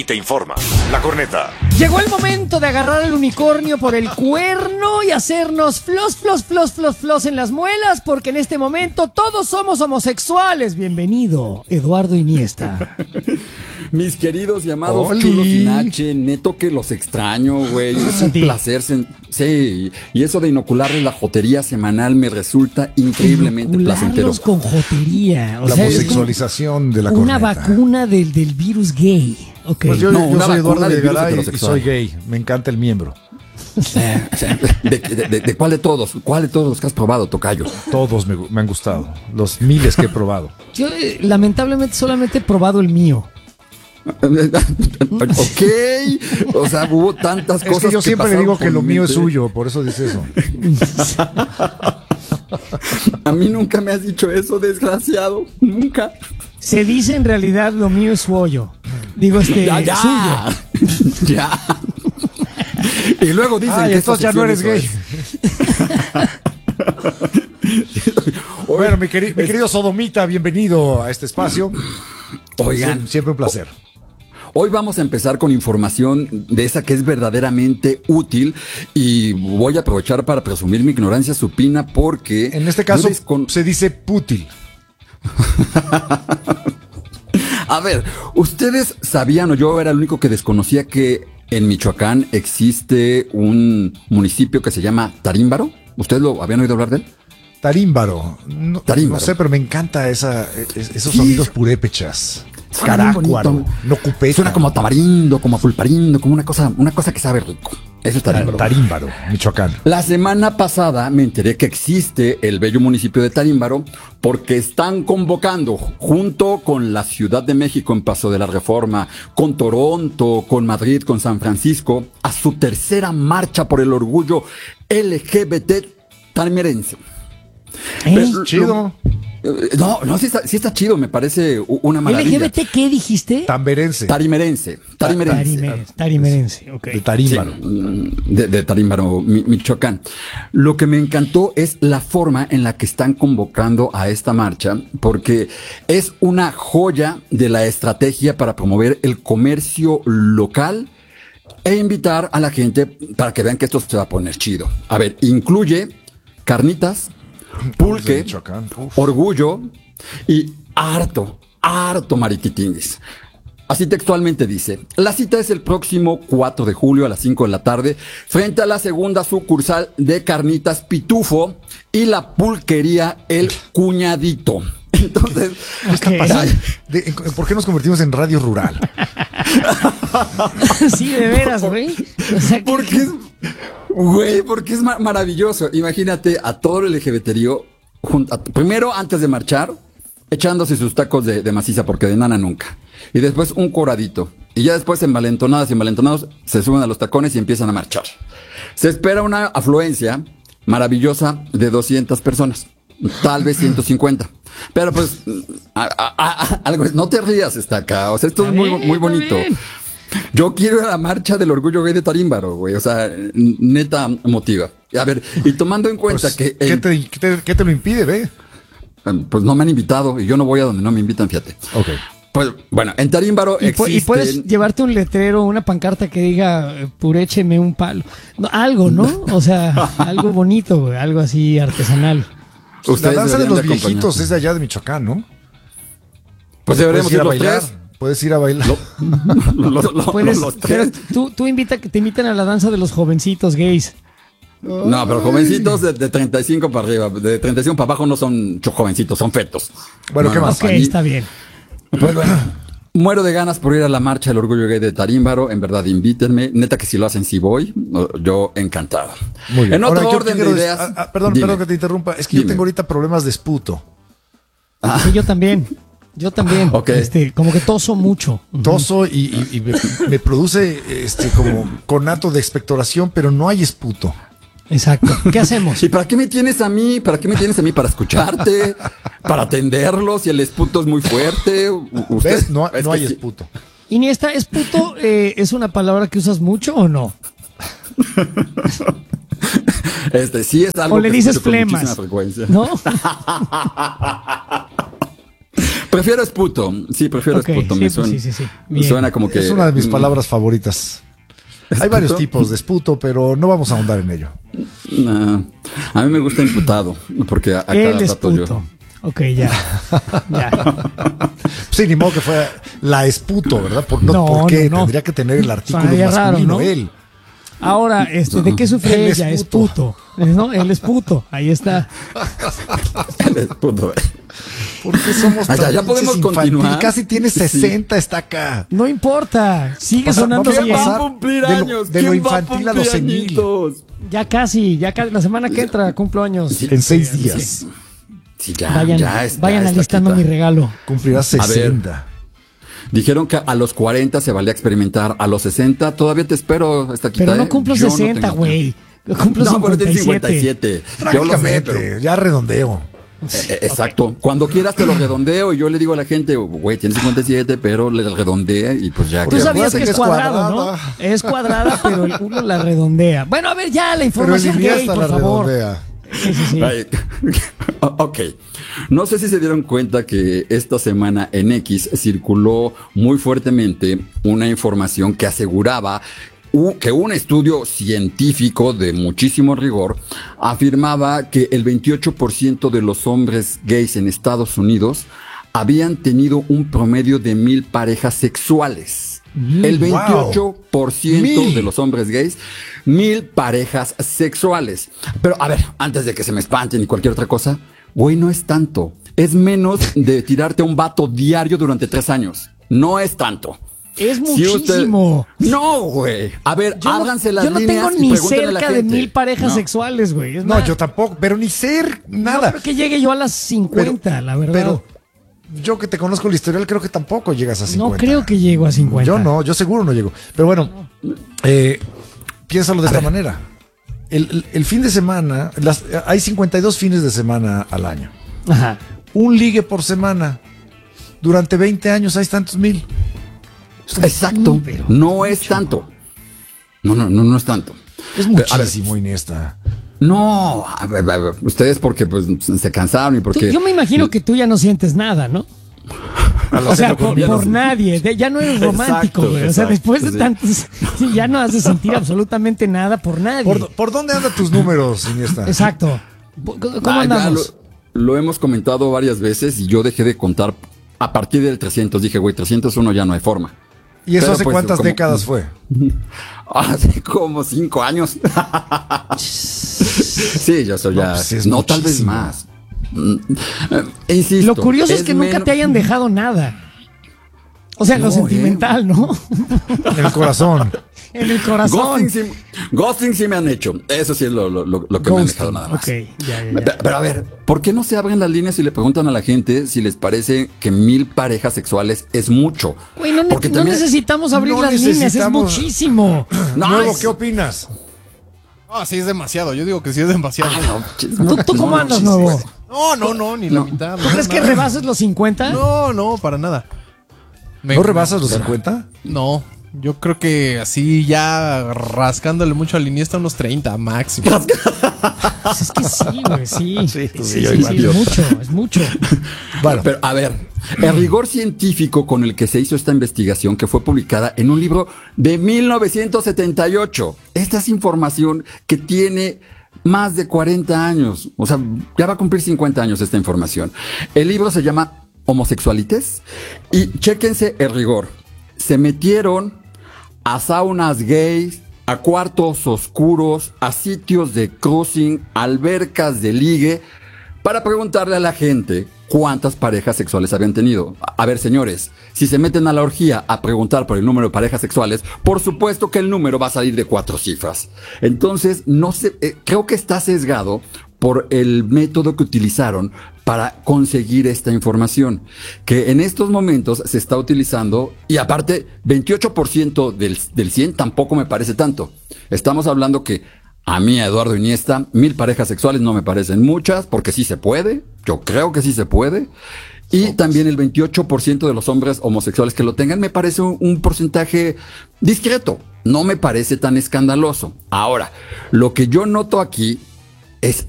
aquí te informa La Corneta. Llegó el momento de agarrar al unicornio por el cuerno y hacernos flos en las muelas, porque en este momento todos somos homosexuales. Bienvenido, Eduardo Iniesta. Mis queridos llamados Oli. chulos sin H, neto que los extraño, güey. Es un placer. Sí, y eso de inocularles la jotería semanal me resulta increíblemente placentero. Con jotería. O La sea, homosexualización de la una corneta. vacuna del virus gay. Okay. Pues yo No, soy una Eduardo vacuna de virus Videgaray y heterosexual. soy gay. Me encanta el miembro. ¿De cuál de todos? ¿Cuál de todos los que has probado, tocayo? Todos me han gustado. Los miles que he probado. Yo lamentablemente solamente he probado el mío. Ok, o sea, hubo tantas Es cosas que yo siempre le pasaron digo que por lo mi mío es mente. suyo, por eso dice eso. A mí nunca me has dicho eso, desgraciado. Nunca. Se dice en realidad lo mío es su hoyo. Digo, suyo. Ya. Y luego dicen Ay, que entonces ya no eres gay. Bueno, mi querido Sodomita, bienvenido a este espacio. Oigan, Siempre un placer. hoy vamos a empezar con información de esa que es verdaderamente útil y voy a aprovechar para presumir mi ignorancia supina porque... En este caso yo se dice pútil. A ver, ¿ustedes sabían o yo era el único que desconocía que en Michoacán existe un municipio que se llama Tarímbaro? ¿Ustedes lo habían oído hablar de él? Tarímbaro. No, Tarímbaro. no sé, pero me encanta esos sonidos purépechas. Suena bien Carácuaro, bonito. no cupeta. Suena como a tamarindo, como a pulparindo, como una cosa que sabe rico. Eso es Tarímbaro. Tarímbaro, Michoacán. La semana pasada me enteré que existe el bello municipio de Tarímbaro porque están convocando junto con la Ciudad de México en Paso de la Reforma, con Toronto, con Madrid, con San Francisco, a su tercera marcha por el orgullo LGBT tarimerense. Chido. No, sí está chido, me parece una maravilla. ¿LGBT qué dijiste? Tamberense. Tarimerense. Tarimerense, ok. De Tarímbaro. De Tarímbaro, Michoacán. Lo que me encantó es la forma en la que están convocando a esta marcha, porque es una joya de la estrategia para promover el comercio local e invitar a la gente para que vean que esto se va a poner chido. A ver, incluye carnitas, pulque, De Michoacán. Uf. orgullo y harto mariquitinguis. Así textualmente dice: la cita es el próximo 4 de julio a las 5 de la tarde frente a la segunda sucursal de Carnitas Pitufo y la pulquería El Cuñadito. Entonces, Ok. ¿Por qué nos convertimos en radio rural? Sí, de veras, güey. O sea, porque es maravilloso. Imagínate a todo el LGBTío primero antes de marchar echándose sus tacos de maciza, porque de nana nunca. Y después un coradito. Y ya después envalentonadas y envalentonados se suben a los tacones y empiezan a marchar. Se espera una afluencia maravillosa de 200 personas. Tal vez 150. Pero pues, algo, no te rías, está acá. O sea, esto es muy bonito. Bien. Yo quiero ir a la marcha del orgullo gay de Tarímbaro, güey. O sea, neta motiva. A ver, y tomando en cuenta Pues, que... ¿qué te lo impide, ve? Pues no me han invitado y yo no voy a donde no me invitan, fíjate. Ok. Pues bueno, en Tarímbaro y existen... puedes llevarte un letrero, una pancarta que diga purécheme un palo. No, algo, ¿no? O sea, algo bonito, güey, algo así artesanal. Ustedes La danza de deberían los acompañar. viejitos es de allá de Michoacán, ¿no? Pues deberíamos ir los tres. Puedes ir a bailar. Puedes, Los pero tres. tú invita que te inviten a la danza de los jovencitos gays. No, pero jovencitos de 35 para arriba. De 35 para abajo no son jovencitos, son fetos. Bueno, No, ¿qué no, más? Ok, a mí- está bien. Pues bueno, muero de ganas por ir a la marcha del orgullo gay de Tarímbaro. En verdad, invítenme. Neta que si lo hacen, sí voy. Yo encantado. Muy bien. En otro Ahora, yo orden de quiero ideas. perdón dime. que te interrumpa. Es que Dime. yo tengo ahorita problemas de esputo. Sí, yo también. Ok. Como que toso mucho. Toso y me produce como conato de expectoración, pero no hay esputo. Exacto. ¿Qué hacemos? ¿Y para qué me tienes a mí? ¿Para qué me tienes a mí? ¿Para escucharte? ¿Para atenderlos? Si el esputo es muy fuerte. ¿Ves? No es que hay sí. esputo. Iniesta, ¿es puto es una palabra que usas mucho o no? Sí es algo O le que dices escucho con flemas, muchísima frecuencia. ¿no? Prefiero esputo. Sí, prefiero Ok, esputo. sí, Me pues suena, sí. me Bien. suena como que... Es una de mis palabras favoritas. Hay varios tipos de esputo, pero no vamos a ahondar en ello. Nah, a mí me gusta imputado, porque a El cada rato yo... esputo. Ok, ya. Sí, ni modo que fuera la esputo, ¿verdad? No, ¿Por qué? no. Tendría que tener el artículo Sonaría raro, masculino, ¿no? él. Ahora, ¿de qué sufre El ella? Es esputo. puto. ¿No? Él es puto. Ahí está. El esputo. ¿Por qué somos Ah, ya tan podemos pinches infantiles? continuar. Casi tiene Sí. 60, está acá. No importa. Sigue O sea, sonando vamos a bien. pasar Va a cumplir de lo- años. de lo ¿Quién va infantil a lo cumplir senil. añitos? Ya casi. La semana que entra cumplo años. Sí. En 6 días. Sí, ya, Vayan, ya está. vayan está alistando quita. mi regalo. Cumplirá 60. Dijeron que a los 40 se valía experimentar. A los 60 todavía te espero esta quita. Pero no cumplo Yo no 60, tengo- güey. Cumplo No, pero tienes 57. 57. Yo lo sé, Prácticamente, pero... ya redondeo. Exacto. Cuando quieras te lo redondeo y yo le digo a la gente, güey, tienes 57, pero le redondea y pues ya. Tú Porque sabías que acuérdate es cuadrado, ¿no? cuadrada. Es cuadrada, pero el uno la redondea. Bueno, a ver, ya la Pero el información gay, Iniesta por la favor. redondea. Sí. Ay, ok. No sé si se dieron cuenta que esta semana en X circuló muy fuertemente una información que aseguraba que un estudio científico de muchísimo rigor afirmaba que el 28% de los hombres gays en Estados Unidos habían tenido un promedio de 1,000 parejas sexuales. El 28% 1,000 de los hombres gays, 1,000 parejas sexuales. Pero a ver, antes de que se me espanten y cualquier otra cosa, güey, no es tanto. Es menos de tirarte a un vato diario durante 3 años. No es tanto. Es Si usted- muchísimo. No, güey. A ver, ábranse las yo no líneas tengo y ni pregúntenle a la cerca de gente. 1,000 parejas No. sexuales, güey. Es No, más, yo tampoco, pero ni ser no nada. creo que llegue yo a las 50, la verdad. Pero yo que te conozco el historial, creo que tampoco llegas a 50. no creo que llego a 50. Yo no, yo seguro no llego. Pero bueno, piénsalo de esta manera. El fin de semana, hay 52 fines de semana al año. Ajá. Un ligue por semana. Durante 20 años hay tantos 1,000. Exacto. Pero- No es tanto. No es tanto. Es Pero, a ver, muchísimo, Iniesta. no, a ver, ustedes porque pues se cansaron y porque... Yo me imagino que tú ya no sientes nada, ¿no? O sea, por nadie. Ya no eres romántico, Exacto, güey. O sea, exacto, después de sí. tantos, ya no haces sentir absolutamente nada por nadie. ¿Por dónde andan tus números, Iniesta? Exacto. ¿Cómo Ya andamos? lo hemos comentado varias veces y yo dejé de contar a partir del 300. Dije, güey, 301 ya no hay forma. ¿Y eso Pero, hace pues, cuántas como- décadas fue? Hace como 5 años. Sí, ya soy No, ya. pues, es No, tal vez muchísimo. más. Insisto. Lo curioso es que nunca menos- te hayan dejado nada. O sea, lo No, sentimental, ¿no? En el corazón. En el corazón. Ghosting sí me han hecho. Eso sí es lo que me han dejado nada más. Ok, ya. Pero a ver, ¿por qué no se abren las líneas y le preguntan a la gente si les parece que 1,000 parejas sexuales es mucho? Güey, no, Porque no también- necesitamos abrir no las líneas, es necesitamos- muchísimo. No, Nuevo, es- ¿qué opinas? Ah, sí es demasiado. Yo digo que sí es demasiado. ¿Tú cómo andas, nuevo? No, ni la mitad. ¿Tú crees que rebases los 50? No, para nada. ¿No rebasas los 50? No, yo creo que así ya rascándole mucho al Iniesta unos 30 máximo. Pues es que sí, güey, sí. Sí, yo sí, igual. es mucho. Bueno, Pero a ver, el rigor científico con el que se hizo esta investigación, que fue publicada en un libro de 1978. Esta es información que tiene más de 40 años. O sea, ya va a cumplir 50 años esta información. El libro se llama Homosexualites y chéquense el rigor. Se metieron a saunas gays, a cuartos oscuros, a sitios de cruising, albercas de ligue, para preguntarle a la gente cuántas parejas sexuales habían tenido. A ver, señores, si se meten a la orgía a preguntar por el número de parejas sexuales, por supuesto que el número va a salir de 4 cifras. Entonces, no sé, creo que está sesgado por el método que utilizaron para conseguir esta información, que en estos momentos se está utilizando, y aparte 28% del 100 tampoco me parece tanto. Estamos hablando que a mí, a Eduardo Iniesta, 1,000 parejas sexuales no me parecen muchas, porque sí se puede, yo creo que sí se puede, y también el 28% de los hombres homosexuales que lo tengan me parece un porcentaje discreto, no me parece tan escandaloso. Ahora, lo que yo noto aquí es